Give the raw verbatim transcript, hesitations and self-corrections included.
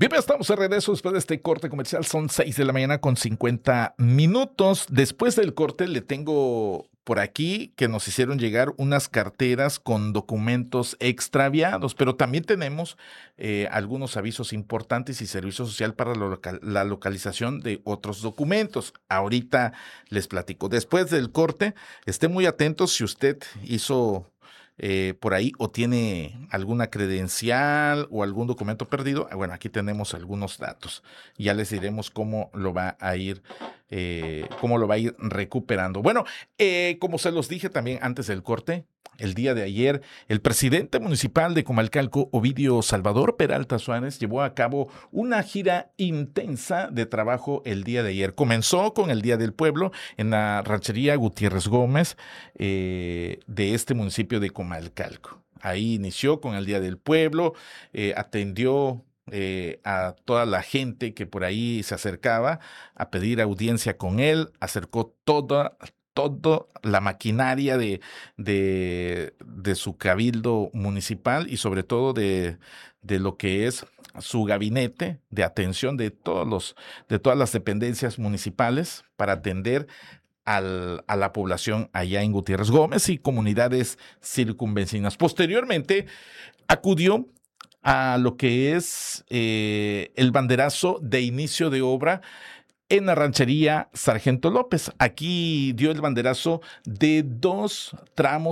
Bien, ya estamos de regreso después de este corte comercial. Son seis de la mañana con cincuenta minutos. Después del corte le tengo por aquí que nos hicieron llegar unas carteras con documentos extraviados, pero también tenemos eh, algunos avisos importantes y servicio social para la, local, la localización de otros documentos. Ahorita les platico. Después del corte, esté muy atentos si usted hizo... Eh, por ahí o tiene alguna credencial o algún documento perdido. Bueno, aquí tenemos algunos datos. Ya les diremos cómo lo va a ir, eh, cómo lo va a ir recuperando. Bueno, eh, como se los dije también antes del corte, el día de ayer, el presidente municipal de Comalcalco, Ovidio Salvador Peralta Suárez, llevó a cabo una gira intensa de trabajo el día de ayer. Comenzó con el Día del Pueblo en la ranchería Gutiérrez Gómez eh, de este municipio de Comalcalco. Ahí inició con el Día del Pueblo, eh, atendió Eh, a toda la gente que por ahí se acercaba a pedir audiencia con él, acercó toda, toda la maquinaria de, de, de su cabildo municipal y sobre todo de, de lo que es su gabinete de atención de, todos los, de todas las dependencias municipales para atender Al, a la población allá en Gutiérrez Gómez y comunidades circunvecinas. Posteriormente, acudió a lo que es eh, el banderazo de inicio de obra en la ranchería Sargento López. Aquí dio el banderazo de dos tramos